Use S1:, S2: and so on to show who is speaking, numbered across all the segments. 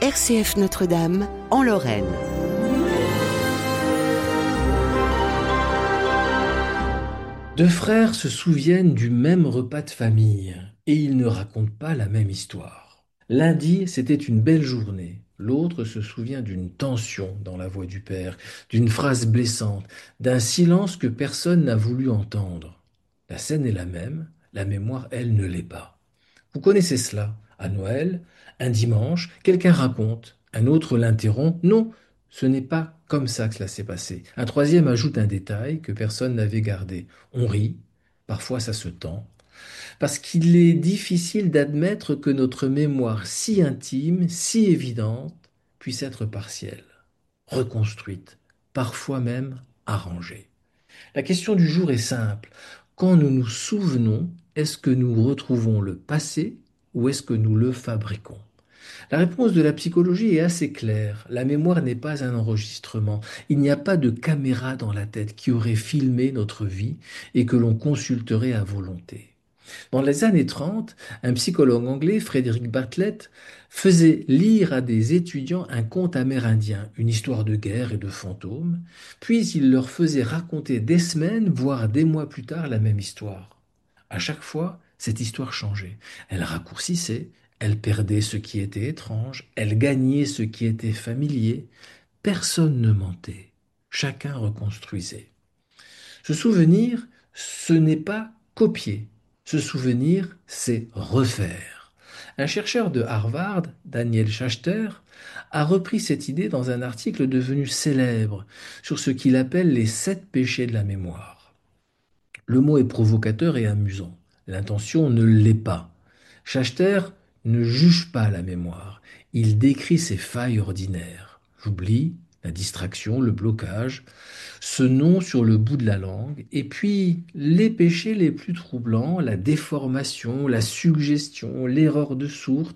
S1: RCF Notre-Dame, en Lorraine.
S2: Deux frères se souviennent du même repas de famille et ils ne racontent pas la même histoire. L'un dit c'était une belle journée, l'autre se souvient d'une tension dans la voix du père, d'une phrase blessante, d'un silence que personne n'a voulu entendre. La scène est la même, la mémoire, elle, ne l'est pas. Vous connaissez cela. À Noël, un dimanche, quelqu'un raconte, un autre l'interrompt. Non, ce n'est pas comme ça que cela s'est passé. Un troisième ajoute un détail que personne n'avait gardé. On rit, parfois ça se tend, parce qu'il est difficile d'admettre que notre mémoire si intime, si évidente, puisse être partielle, reconstruite, parfois même arrangée. La question du jour est simple. Quand nous nous souvenons, est-ce que nous retrouvons le passé ou est-ce que nous le fabriquons? La réponse de la psychologie est assez claire. La mémoire n'est pas un enregistrement. Il n'y a pas de caméra dans la tête qui aurait filmé notre vie et que l'on consulterait à volonté. Dans les années 30, un psychologue anglais, Frederick Bartlett, faisait lire à des étudiants un conte amérindien, une histoire de guerre et de fantômes, puis il leur faisait raconter des semaines, voire des mois plus tard, la même histoire. À chaque fois, cette histoire changeait. Elle raccourcissait, elle perdait ce qui était étrange, elle gagnait ce qui était familier. Personne ne mentait, chacun reconstruisait. Se souvenir, ce n'est pas copier. Se souvenir, c'est refaire. Un chercheur de Harvard, Daniel Schachter, a repris cette idée dans un article devenu célèbre sur ce qu'il appelle les 7 péchés de la mémoire. Le mot est provocateur et amusant. L'intention ne l'est pas. Schachter ne juge pas la mémoire. Il décrit ses failles ordinaires. J'oublie, la distraction, le blocage, ce nom sur le bout de la langue, et puis les péchés les plus troublants, la déformation, la suggestion, l'erreur de source,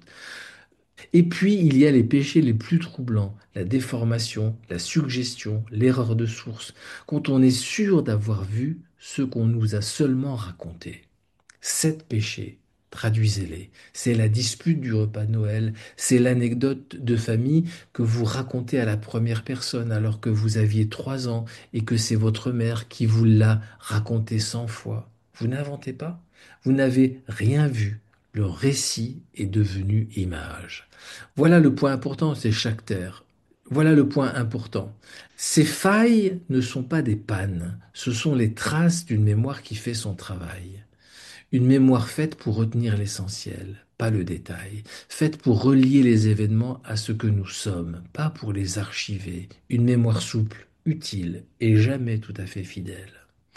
S2: et puis il y a les péchés les plus troublants, la déformation, la suggestion, l'erreur de source, quand on est sûr d'avoir vu ce qu'on nous a seulement raconté. 7 péchés, traduisez-les. C'est la dispute du repas de Noël, c'est l'anecdote de famille que vous racontez à la première personne alors que vous aviez 3 ans et que c'est votre mère qui vous l'a raconté 100 fois. Vous n'inventez pas, vous n'avez rien vu. Le récit est devenu image. Voilà le point important, c'est chaque terre. Voilà le point important. Ces failles ne sont pas des pannes, ce sont les traces d'une mémoire qui fait son travail. Une mémoire faite pour retenir l'essentiel, pas le détail, faite pour relier les événements à ce que nous sommes, pas pour les archiver. Une mémoire souple, utile et jamais tout à fait fidèle.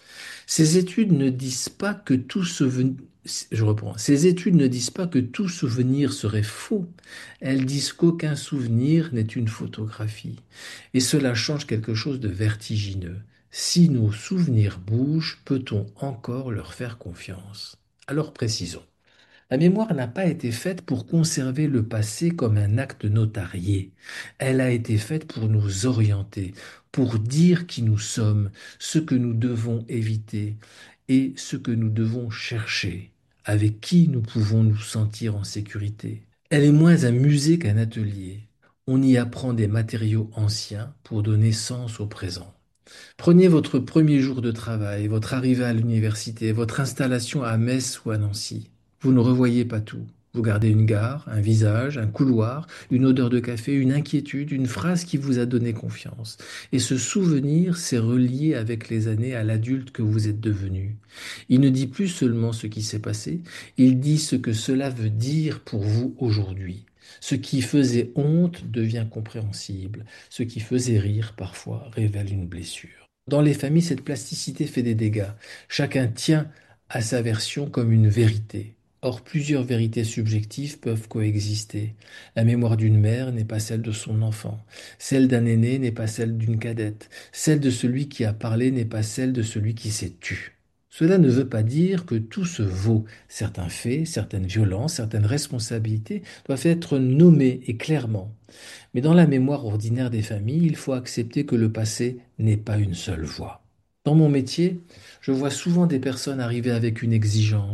S2: Ces études ne disent pas que tout souvenir, je reprends, ces études ne disent pas que tout souvenir serait faux. Elles disent qu'aucun souvenir n'est une photographie. Et cela change quelque chose de vertigineux. Si nos souvenirs bougent, peut-on encore leur faire confiance? Alors précisons. La mémoire n'a pas été faite pour conserver le passé comme un acte notarié. Elle a été faite pour nous orienter, pour dire qui nous sommes, ce que nous devons éviter et ce que nous devons chercher, avec qui nous pouvons nous sentir en sécurité. Elle est moins un musée qu'un atelier. On y apprend des matériaux anciens pour donner sens au présent. Prenez votre premier jour de travail, votre arrivée à l'université, votre installation à Metz ou à Nancy. Vous ne revoyez pas tout. Vous gardez une gare, un visage, un couloir, une odeur de café, une inquiétude, une phrase qui vous a donné confiance. Et ce souvenir s'est relié avec les années à l'adulte que vous êtes devenu. Il ne dit plus seulement ce qui s'est passé, il dit ce que cela veut dire pour vous aujourd'hui. Ce qui faisait honte devient compréhensible. Ce qui faisait rire parfois révèle une blessure. Dans les familles, cette plasticité fait des dégâts. Chacun tient à sa version comme une vérité. Or, plusieurs vérités subjectives peuvent coexister. La mémoire d'une mère n'est pas celle de son enfant. Celle d'un aîné n'est pas celle d'une cadette. Celle de celui qui a parlé n'est pas celle de celui qui s'est tu. Cela ne veut pas dire que tout se vaut. Certains faits, certaines violences, certaines responsabilités doivent être nommés et clairement. Mais dans la mémoire ordinaire des familles, il faut accepter que le passé n'est pas une seule voie. Dans mon métier, je vois souvent des personnes arriver avec une exigence.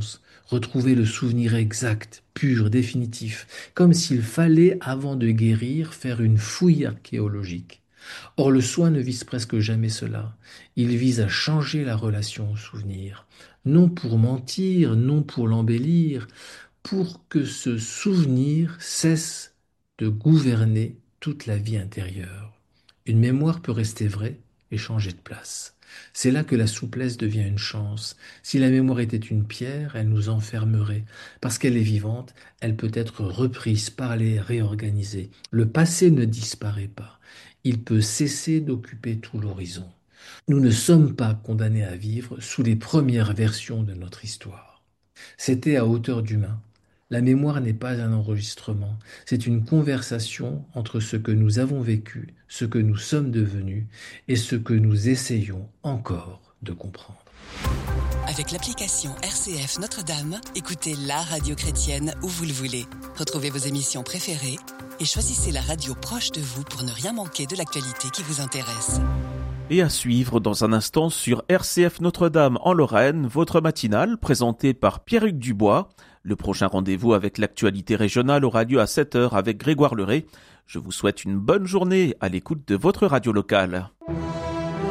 S2: retrouver le souvenir exact, pur, définitif, comme s'il fallait, avant de guérir, faire une fouille archéologique. Or, le soin ne vise presque jamais cela. Il vise à changer la relation au souvenir, non pour mentir, non pour l'embellir, pour que ce souvenir cesse de gouverner toute la vie intérieure. Une mémoire peut rester vraie et changer de place. C'est là que la souplesse devient une chance. Si la mémoire était une pierre, elle nous enfermerait. Parce qu'elle est vivante, elle peut être reprise, parlée, réorganisée. Le passé ne disparaît pas. Il peut cesser d'occuper tout l'horizon. Nous ne sommes pas condamnés à vivre sous les premières versions de notre histoire. C'était à hauteur d'humain. La mémoire n'est pas un enregistrement, c'est une conversation entre ce que nous avons vécu, ce que nous sommes devenus et ce que nous essayons encore de comprendre.
S3: Avec l'application RCF Notre-Dame, écoutez la radio chrétienne où vous le voulez. Retrouvez vos émissions préférées et choisissez la radio proche de vous pour ne rien manquer de l'actualité qui vous intéresse.
S4: Et à suivre dans un instant sur RCF Notre-Dame en Lorraine, votre matinale présentée par Pierre-Hugues Dubois. Le prochain rendez-vous avec l'actualité régionale aura lieu à 7h avec Grégoire Leray. Je vous souhaite une bonne journée à l'écoute de votre radio locale.